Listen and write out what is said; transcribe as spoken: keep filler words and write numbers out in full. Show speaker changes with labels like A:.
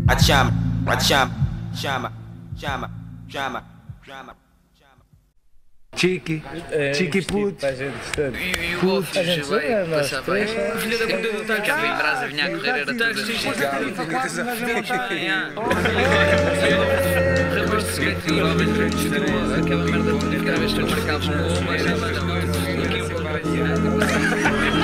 A: A chama, a chama, chama, chama, chama, chama.
B: Chiqui, Chiqui puto.
C: Para a gente estar.
D: E o Wolf veio passar bem.
C: O
D: filho da puta do táxi veio em brasa, vinha a correr, era tudo rapaz de skate e aquela merda de cada vez que marcámos no